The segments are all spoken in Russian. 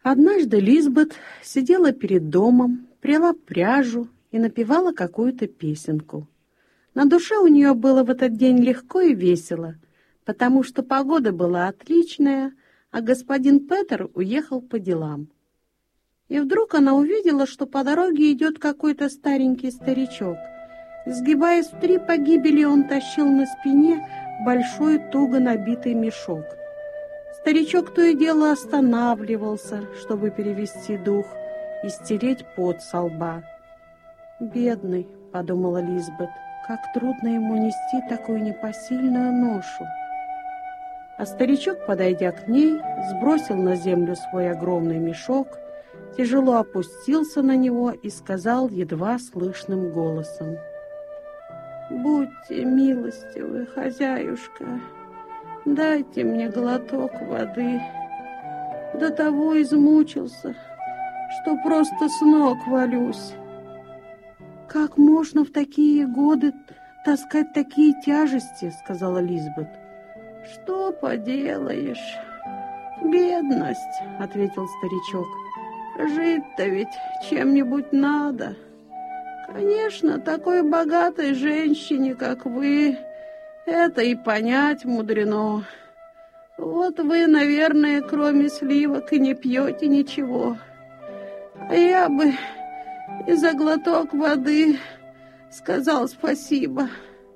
Однажды Лизбет сидела перед домом, пряла пряжу и напевала какую-то песенку. На душе у нее было в этот день легко и весело, потому что погода была отличная, а господин Петер уехал по делам. И вдруг она увидела, что по дороге идет какой-то старенький старичок. Сгибаясь в 3 погибели, он тащил на спине большой туго набитый мешок. Старичок то и дело останавливался, чтобы перевести дух и стереть пот со лба. «Бедный», — подумала Лизбет, — «как трудно ему нести такую непосильную ношу». А старичок, подойдя к ней, сбросил на землю свой огромный мешок, тяжело опустился на него и сказал едва слышным голосом: «Будьте милостивы, хозяюшка, дайте мне глоток воды. До того измучился, что просто с ног валюсь». «Как можно в такие годы таскать такие тяжести?» — сказала Лизбет. «Что поделаешь? Бедность», — ответил старичок. «Жить-то ведь чем-нибудь надо. Конечно, такой богатой женщине, как вы, это и понять мудрено. Вот вы, наверное, кроме сливок и не пьете ничего. А я бы и за глоток воды сказал спасибо».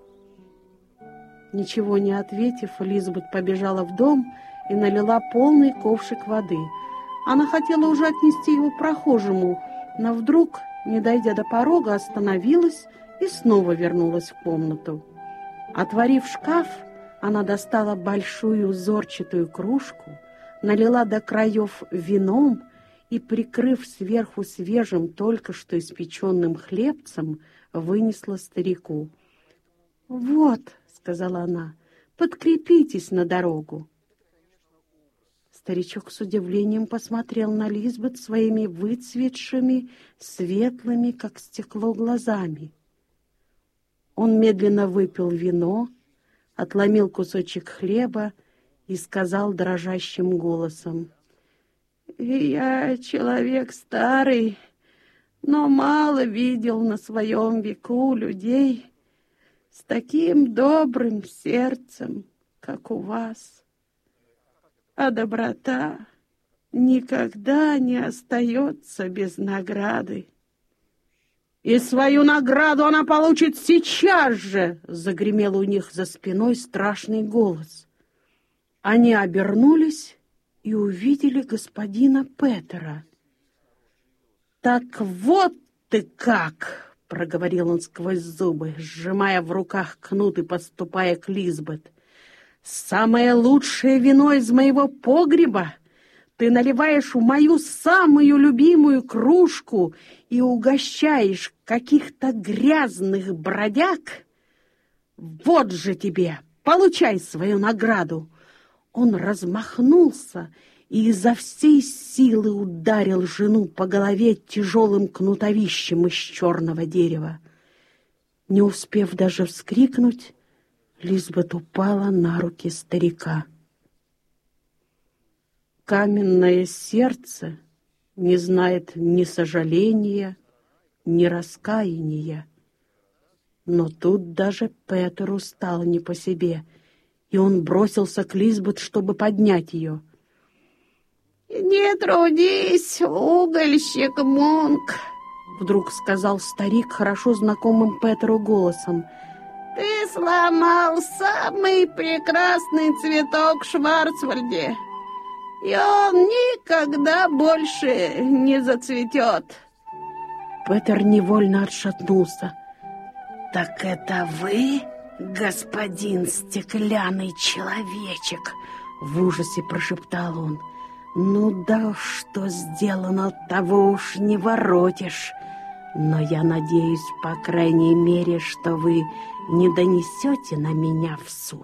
Ничего не ответив, Лизбет побежала в дом и налила полный ковшик воды. Она хотела уже отнести его прохожему, но вдруг, не дойдя до порога, остановилась и снова вернулась в комнату. Отворив шкаф, она достала большую узорчатую кружку, налила до краев вином и, прикрыв сверху свежим, только что испеченным хлебцем, вынесла старику. «Вот», — сказала она, — «подкрепитесь на дорогу». Старичок с удивлением посмотрел на Лизбет своими выцветшими, светлыми, как стекло, глазами. Он медленно выпил вино, отломил кусочек хлеба и сказал дрожащим голосом: «Я человек старый, но мало видел на своем веку людей с таким добрым сердцем, как у вас. А доброта никогда не остается без награды». «И свою награду она получит сейчас же!» — загремел у них за спиной страшный голос. Они обернулись и увидели господина Петера. «Так вот ты как!» — проговорил он сквозь зубы, сжимая в руках кнут и подступая к Лизбет. «Самое лучшее вино из моего погреба ты наливаешь в мою самую любимую кружку и угощаешь каких-то грязных бродяг? Вот же тебе, получай свою награду!» Он размахнулся и изо всей силы ударил жену по голове тяжелым кнутовищем из черного дерева. Не успев даже вскрикнуть, Лизбет упала на руки старика. Каменное сердце не знает ни сожаления, ни раскаяния. Но тут даже Петеру стало не по себе, и он бросился к Лизбет, чтобы поднять ее. «Не трудись, угольщик Мунк», — вдруг сказал старик хорошо знакомым Петеру голосом. «Ты сломал самый прекрасный цветок в Шварцвальде, и он никогда больше не зацветет». Петер невольно отшатнулся. «Так это вы, господин стеклянный человечек?» — в ужасе прошептал он. «Ну да, что сделано, того уж не воротишь. Но я надеюсь, по крайней мере, что вы не донесете на меня в суд».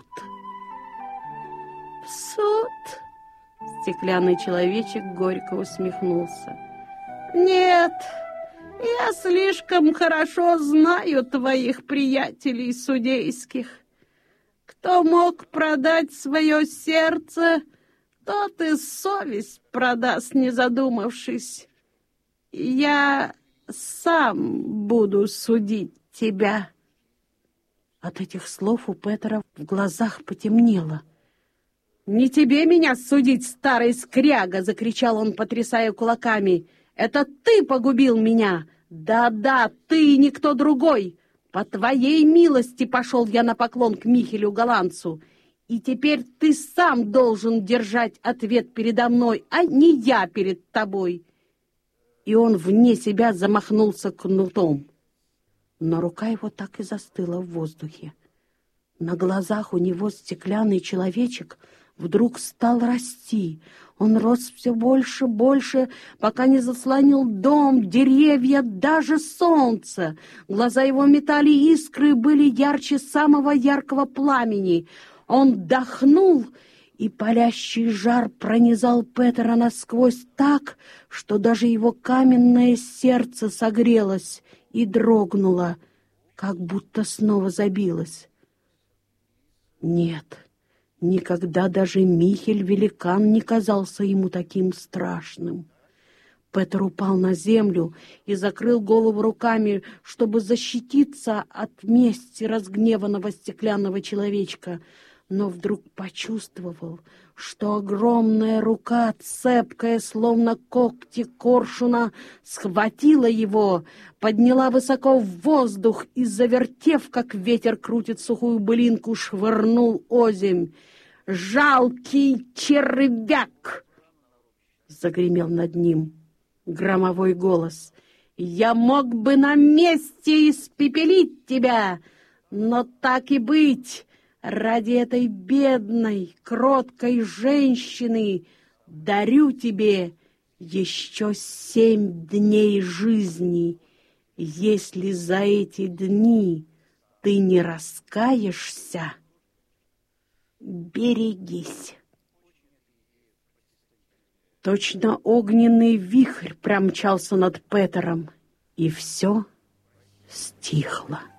«В суд?» — стеклянный человечек горько усмехнулся. «Нет, я слишком хорошо знаю твоих приятелей судейских. Кто мог продать свое сердце тот и совесть продаст, не задумавшись. Я сам буду судить тебя». От этих слов у Петера в глазах потемнело. «Не тебе меня судить, старый скряга!» — закричал он, потрясая кулаками. «Это ты погубил меня! Да-да, ты и никто другой! По твоей милости пошел я на поклон к Михелю Голландцу, и теперь ты сам должен держать ответ передо мной, а не я перед тобой!» И он вне себя замахнулся кнутом. Но рука его так и застыла в воздухе. На глазах у него стеклянный человечек вдруг стал расти. Он рос все больше, пока не заслонил дом, деревья, даже солнце. Глаза его метали искры, были ярче самого яркого пламени. Он дохнул, и палящий жар пронизал Петера насквозь так, что даже его каменное сердце согрелось и дрогнуло, как будто снова забилось. Нет, никогда даже Михель-великан не казался ему таким страшным. Петер упал на землю и закрыл голову руками, чтобы защититься от мести разгневанного стеклянного человечка, но вдруг почувствовал, что огромная рука, цепкая, словно когти коршуна, схватила его, подняла высоко в воздух и, завертев, как ветер крутит сухую былинку, швырнул озимь. «Жалкий червяк!» — загремел над ним громовой голос. «Я мог бы на месте испепелить тебя, но так и быть. Ради этой бедной, кроткой женщины дарю тебе еще 7 дней жизни. Если за эти дни ты не раскаешься, берегись». Точно огненный вихрь промчался над Петером, и все стихло.